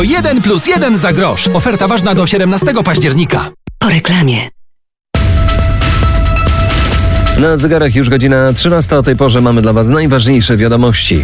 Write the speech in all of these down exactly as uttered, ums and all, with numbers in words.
jeden plus jeden za grosz. Oferta ważna do siedemnastego października. Po reklamie. Na zegarach już godzina trzynasta. O tej porze mamy dla Was najważniejsze wiadomości.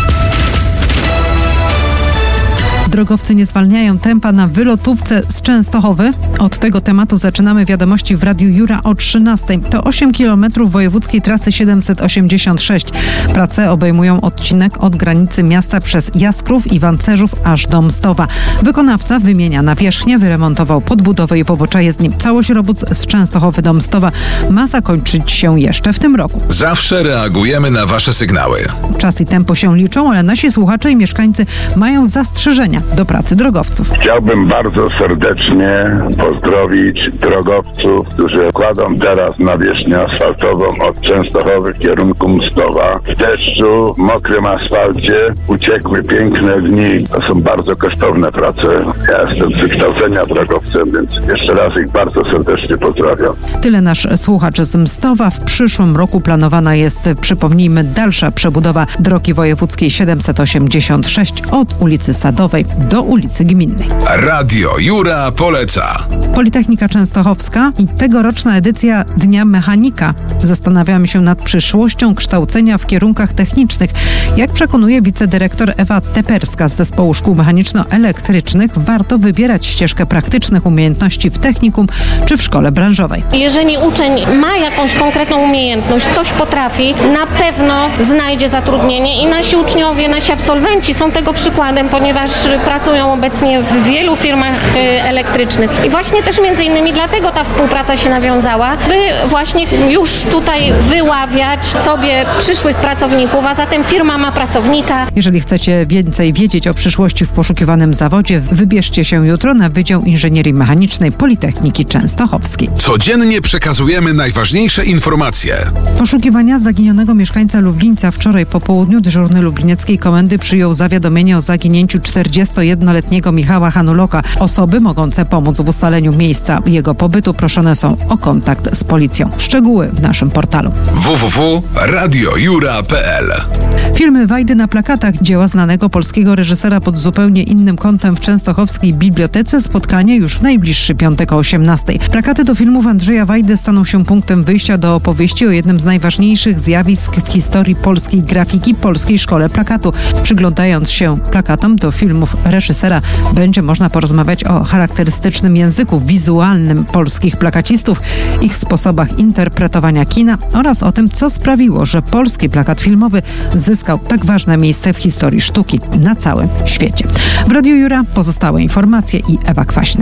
Drogowcy nie zwalniają tempa na wylotówce z Częstochowy. Od tego tematu zaczynamy wiadomości w Radiu Jura o trzynastej. To osiem kilometrów wojewódzkiej trasy siedemset osiemdziesiąt sześć. Prace obejmują odcinek od granicy miasta przez Jaskrów i Wancerzów aż do Mstowa. Wykonawca wymienia nawierzchnię, wyremontował podbudowę i pobocza jezdni. Całość robót z Częstochowy do Mstowa ma zakończyć się jeszcze w tym roku. Zawsze reagujemy na Wasze sygnały. Czas i tempo się liczą, ale nasi słuchacze i mieszkańcy mają zastrzeżenia do pracy drogowców. Chciałbym bardzo serdecznie pozdrowić drogowców, którzy kładą teraz nawierzchnię asfaltową od Częstochowy w kierunku Mstowa. W deszczu, w mokrym asfalcie uciekły piękne dni. To są bardzo kosztowne prace. Ja jestem z wykształcenia drogowcem, więc jeszcze raz ich bardzo serdecznie pozdrawiam. Tyle nasz słuchacz z Mstowa. W przyszłym roku planowana jest, przypomnijmy, dalsza przebudowa drogi wojewódzkiej siedemset osiemdziesiąt sześć od ulicy Sadowej do ulicy Gminnej. Radio Jura poleca. Politechnika Częstochowska i tegoroczna edycja Dnia Mechanika. Zastanawiamy się nad przyszłością kształcenia w kierunkach technicznych. Jak przekonuje wicedyrektor Ewa Teperska z Zespołu Szkół Mechaniczno-Elektrycznych, warto wybierać ścieżkę praktycznych umiejętności w technikum czy w szkole branżowej. Jeżeli uczeń ma jakąś konkretną umiejętność, coś potrafi, na pewno znajdzie zatrudnienie i nasi uczniowie, nasi absolwenci są tego przykładem, ponieważ pracują obecnie w wielu firmach elektrycznych. I właśnie też między innymi dlatego ta współpraca się nawiązała, by właśnie już tutaj wyławiać sobie przyszłych pracowników, a zatem firma ma pracownika. Jeżeli chcecie więcej wiedzieć o przyszłości w poszukiwanym zawodzie, wybierzcie się jutro na Wydział Inżynierii Mechanicznej Politechniki Częstochowskiej. Codziennie przekazujemy najważniejsze informacje. Poszukiwania zaginionego mieszkańca Lublińca. Wczoraj po południu dyżurny lublinieckiej komendy przyjął zawiadomienie o zaginięciu czterdziestojednoletniego Michała Hanuloka. Osoby mogące pomóc w ustaleniu miejsca jego pobytu proszone są o kontakt z policją. Szczegóły w naszym portalu w w w kropka radio jura kropka p l. Filmy Wajdy na plakatach, dzieła znanego polskiego reżysera pod zupełnie innym kątem w częstochowskiej bibliotece. Spotkanie już w najbliższy piątek o osiemnastej. Plakaty do filmów Andrzeja Wajdy staną się punktem wyjścia do opowieści o jednym z najważniejszych zjawisk w historii polskiej grafiki, Polskiej Szkole Plakatu. Przyglądając się plakatom do filmów reżysera, będzie można porozmawiać o charakterystycznym języku wizualnym polskich plakacistów, ich sposobach interpretowania kina oraz o tym, co sprawiło, że polski plakat filmowy zyskał tak ważne miejsce w historii sztuki na całym świecie. W Radiu Jura pozostałe informacje i Ewa Kwaśny.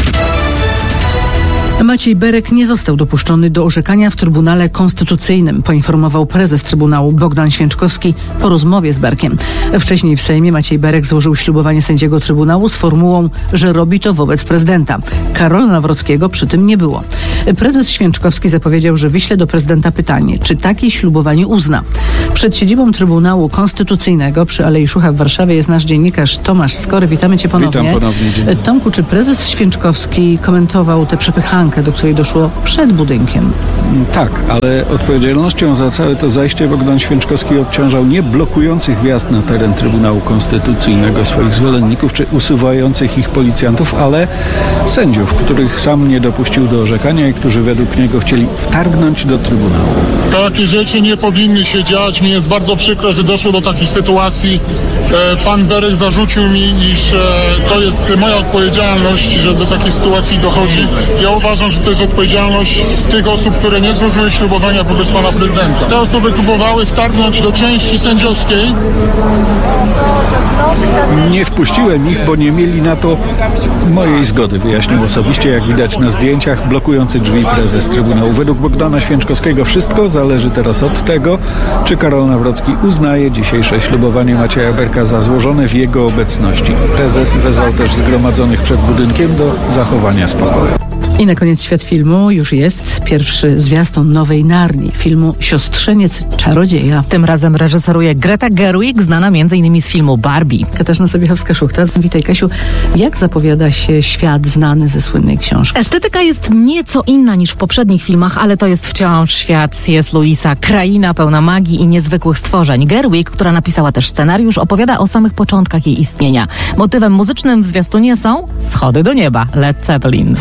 Maciej Berek nie został dopuszczony do orzekania w Trybunale Konstytucyjnym, poinformował prezes Trybunału Bogdan Święczkowski po rozmowie z Berkiem. Wcześniej w Sejmie Maciej Berek złożył ślubowanie sędziego Trybunału z formułą, że robi to wobec prezydenta. Karola Nawrockiego przy tym nie było. Prezes Święczkowski zapowiedział, że wyśle do prezydenta pytanie, czy takie ślubowanie uzna. Przed siedzibą Trybunału Konstytucyjnego przy Alei Szucha w Warszawie jest nasz dziennikarz Tomasz Skory. Witamy cię ponownie. Witam ponownie. Dzień. Tomku, czy prezes Święczkowski komentował tę przepychankę, do której doszło przed budynkiem? Tak, ale odpowiedzialnością za całe to zajście Bogdan Święczkowski obciążał nie blokujących wjazd na teren Trybunału Konstytucyjnego swoich zwolenników czy usuwających ich policjantów, ale sędziów, których sam nie dopuścił do orzekania i którzy według niego chcieli wtargnąć do Trybunału. Takie rzeczy nie powinny się dziać. Mi jest bardzo przykro, że doszło do takich sytuacji. Pan Berek zarzucił mi, iż to jest moja odpowiedzialność, że do takiej sytuacji dochodzi. Ja uważam, że to jest odpowiedzialność tych osób, które nie złożyły ślubowania wobec pana prezydenta. Te osoby próbowały wtargnąć do części sędziowskiej. Nie wpuściłem ich, bo nie mieli na to mojej zgody, wyjaśnił osobiście, jak widać na zdjęciach, blokujący drzwi prezes Trybunału. Według Bogdana Święczkowskiego wszystko zależy teraz od tego, czy Karol Nawrocki uznaje dzisiejsze ślubowanie Macieja Berka za złożone w jego obecności. Prezes wezwał też zgromadzonych przed budynkiem do zachowania spokoju. I na koniec świat filmu już jest pierwszy zwiastun nowej Narni, filmu Siostrzeniec Czarodzieja. Tym razem reżyseruje Greta Gerwig, znana m.in. z filmu Barbie. Katarzyna Sobiechowska-Szuchta. Witaj, Kasiu. Jak zapowiada się świat znany ze słynnej książki? Estetyka jest nieco inna niż w poprzednich filmach, ale to jest wciąż świat C S. Lewisa, kraina pełna magii i niezwykłych stworzeń. Gerwig, która napisała też scenariusz, opowiada o samych początkach jej istnienia. Motywem muzycznym w zwiastunie są Schody do nieba, Led Zeppelin.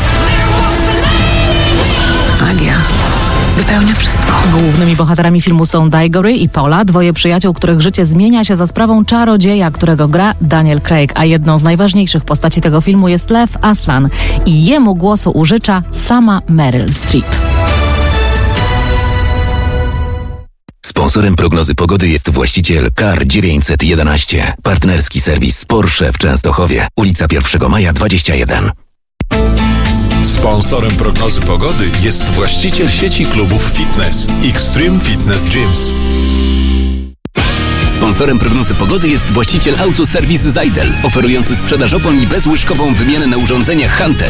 Magia wypełnia wszystko. Głównymi bohaterami filmu są Digory i Paula, dwoje przyjaciół, których życie zmienia się za sprawą czarodzieja, którego gra Daniel Craig, a jedną z najważniejszych postaci tego filmu jest Lev Aslan i jemu głosu użycza sama Meryl Streep. Sponsorem prognozy pogody jest właściciel Kar dziewięćset jedenaście. Partnerski serwis Porsche w Częstochowie. Ulica pierwszego maja dwadzieścia jeden. Sponsorem prognozy pogody jest właściciel sieci klubów fitness Extreme Fitness Gyms. Sponsorem prognozy pogody jest właściciel autoserwis Zajdel, oferujący sprzedaż opon i bezłyżkową wymianę na urządzeniach Hunter.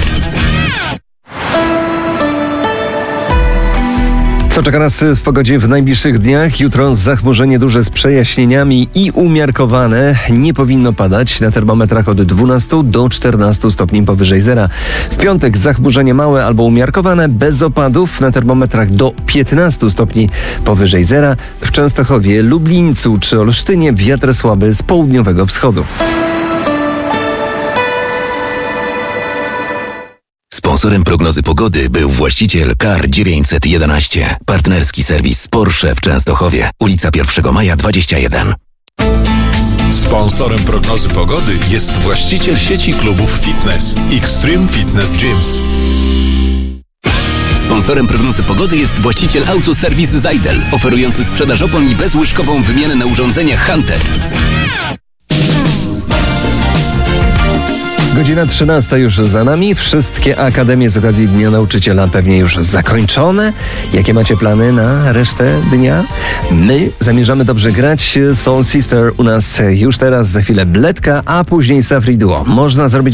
Co czeka nas w pogodzie w najbliższych dniach? Jutro zachmurzenie duże z przejaśnieniami i umiarkowane. Nie powinno padać. Na termometrach od dwunastu do czternastu stopni powyżej zera. W piątek zachmurzenie małe albo umiarkowane, bez opadów. Na termometrach do piętnastu stopni powyżej zera. W Częstochowie, Lublińcu czy Olsztynie wiatr słaby z południowego wschodu. Sponsorem prognozy pogody był właściciel Kar dziewięćset jedenaście. Partnerski serwis Porsche w Częstochowie. Ulica pierwszego maja dwadzieścia jeden. Sponsorem prognozy pogody jest właściciel sieci klubów fitness Extreme Fitness Gyms. Sponsorem prognozy pogody jest właściciel autoserwis Zajdel, oferujący sprzedaż opon i bezłyżkową wymianę na urządzeniach Hunter. Godzina trzynasta już za nami. Wszystkie akademie z okazji Dnia Nauczyciela pewnie już zakończone. Jakie macie plany na resztę dnia? My zamierzamy dobrze grać. Soul Sister u nas już teraz, za chwilę Bledka, a później Safri Duo. Można zrobić